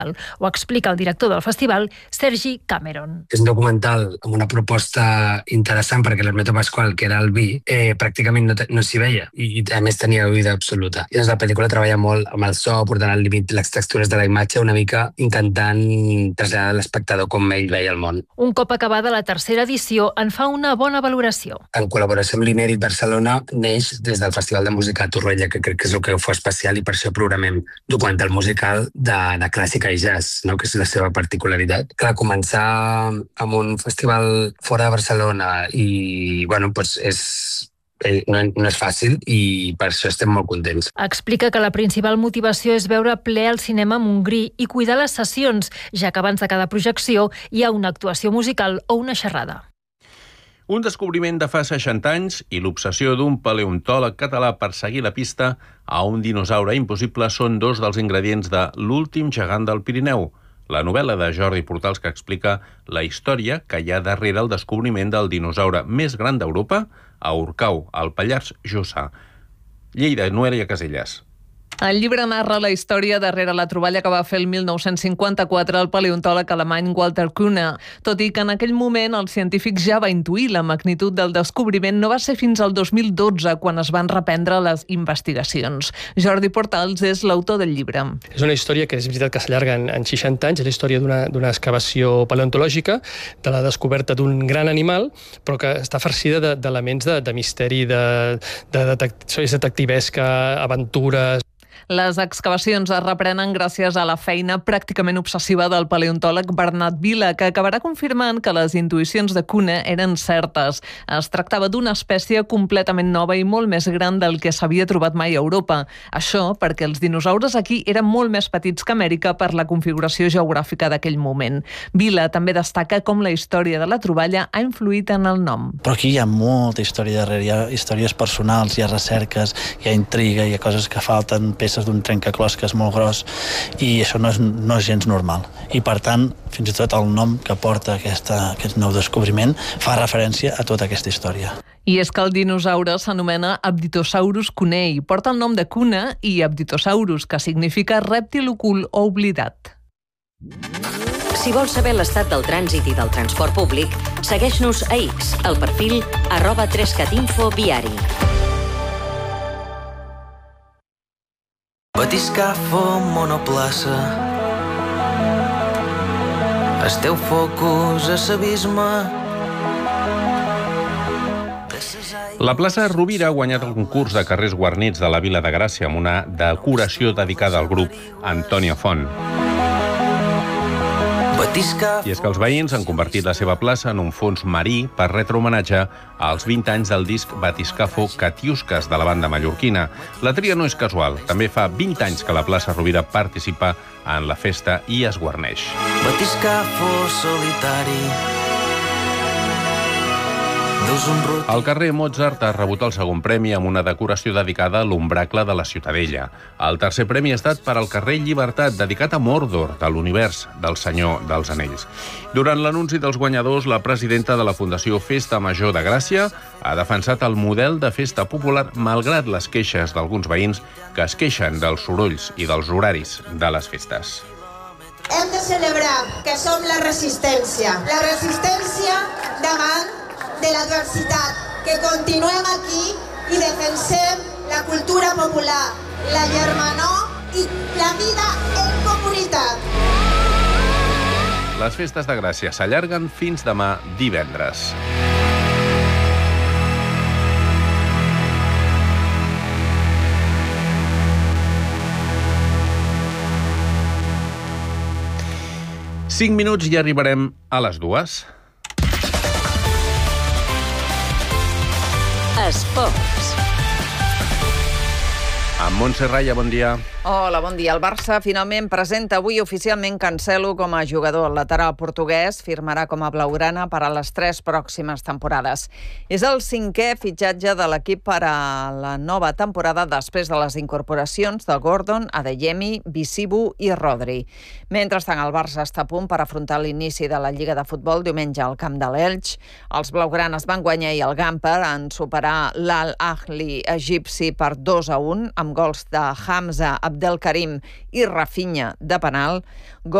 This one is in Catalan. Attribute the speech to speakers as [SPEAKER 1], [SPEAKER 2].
[SPEAKER 1] Ho explica el director del festival, Sergi Cameron.
[SPEAKER 2] És un documental amb una proposta interessant perquè l'Hermeto Pascual, que era el vi, pràcticament no s'hi veia i a més tenia oïda absoluta. I doncs la pel·lícula treballa molt amb el so, portant al límit les textures de la imatge, una mica intentant traslladar a l'espectador com ell veia el món.
[SPEAKER 1] Un cop acabada la tercera edició, en fa una bona valoració.
[SPEAKER 2] En col·laboració amb l'Inèdit Barcelona neix des del Festival de Música a Torroella, que crec que és el que ho fa especial i per això programem documental musical de clàssica i jazz, no? Que és la seva particularitat. Clar, començar amb un festival fora de Barcelona i, bueno, doncs no és fàcil i per això estem molt contents.
[SPEAKER 1] Explica que la principal motivació és veure ple al cinema Montgrí i cuidar les sessions, ja que abans de cada projecció hi ha una actuació musical o una xerrada.
[SPEAKER 3] Un descobriment de fa 60 anys i l'obsessió d'un paleontòleg català per seguir la pista a un dinosaure impossible són dos dels ingredients de L'últim gegant del Pirineu, la novel·la de Jordi Portals que explica la història que hi ha darrere el descobriment del dinosaure més gran d'Europa a Orcau, al Pallars Jussà. Lleida, Noelia Casellas.
[SPEAKER 4] El llibre narra la història darrere la troballa que va fer el 1954 el paleontòleg alemany Walter Kühne. Tot i que en aquell moment el científic ja va intuir la magnitud del descobriment, no va ser fins al 2012 quan es van reprendre les investigacions. Jordi Portals és l'autor del llibre.
[SPEAKER 5] És una història que és veritat que s'allarga en 60 anys, és la història d'una excavació paleontològica, de la descoberta d'un gran animal, però que està farcida d'elements de misteri, de detectivesca, aventures.
[SPEAKER 4] Les excavacions es reprenen gràcies a la feina pràcticament obsessiva del paleontòleg Bernat Vila, que acabarà confirmant que les intuïcions de Kühne eren certes. Es tractava d'una espècie completament nova i molt més gran del que s'havia trobat mai a Europa. Això perquè els dinosaures aquí eren molt més petits que Amèrica per la configuració geogràfica d'aquell moment. Vila també destaca com la història de la troballa ha influït en el nom.
[SPEAKER 6] Però aquí hi ha molta història darrere, hi ha històries personals, hi ha recerques, hi ha intriga, hi ha coses que falten, peces d'un trencaclosques molt gros, i això no és gens normal. I per tant, fins i tot el nom que porta aquest nou descobriment fa referència a tota aquesta història.
[SPEAKER 4] I és que el dinosaure s'anomena Abditosaurus cunei, porta el nom de Kühne i Abditosaurus, que significa rèptil ocult o oblidat.
[SPEAKER 7] Si vols saber l'estat del trànsit i del transport públic, segueix-nos a X, al perfil @3catinfoviari.
[SPEAKER 8] Batiscafo, monoplaça. Esteu focus a l'abisme.
[SPEAKER 3] La plaça Rovira ha guanyat el concurs de carrers guarnits de la Vila de Gràcia amb una decoració dedicada al grup Antònia Font. I és que els veïns han convertit la seva plaça en un fons marí per retre homenatge als 20 anys del disc Batiscafo Catiusques de la banda mallorquina. La tria no és casual. També fa 20 anys que la plaça Rovira participa en la festa i es guarneix.
[SPEAKER 8] Batiscafo solitari.
[SPEAKER 3] El carrer Mozart ha rebut el segon premi amb una decoració dedicada a l'ombracle de la Ciutadella. El tercer premi ha estat per al carrer Llibertat, dedicat a Mordor, de l'univers del Senyor dels Anells. Durant l'anunci dels guanyadors, la presidenta de la Fundació Festa Major de Gràcia ha defensat el model de festa popular malgrat les queixes d'alguns veïns que es queixen dels sorolls i dels horaris de les festes.
[SPEAKER 9] Hem de celebrar que som la resistència davant de l'adversitat, que continuem aquí i defensem la cultura popular, la germanor i la vida en comunitat.
[SPEAKER 3] Les festes de Gràcia s'allarguen fins demà divendres. Cinc minuts i arribarem a les 2.
[SPEAKER 7] Esports.
[SPEAKER 3] Amb Montse Raya, bon dia.
[SPEAKER 10] Hola, bon dia. El Barça finalment presenta avui oficialment Cancelo com a jugador. El lateral portuguès firmarà com a blaugrana per a les 3 pròximes temporades. És el 5è fitxatge de l'equip per a la nova temporada després de les incorporacions de Gordon, Adeyemi, Bisibu i Rodri. Mentrestant, el Barça està a punt per afrontar l'inici de la Lliga de Futbol diumenge al camp de l'Elx. Els blaugranes van guanyar ahir el Gamper en superar l'Al Ahly egipci per 2-1 amb amb gols de Hamza, Abdelkarim i Rafinha de penal.